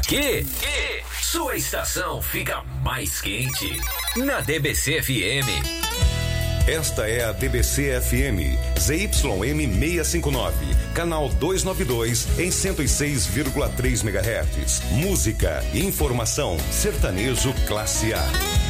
Que sua estação fica mais quente na DBC FM. Esta é a DBC FM, ZYM 659, canal 292 em 106,3 MHz. Música e informação, sertanejo classe A.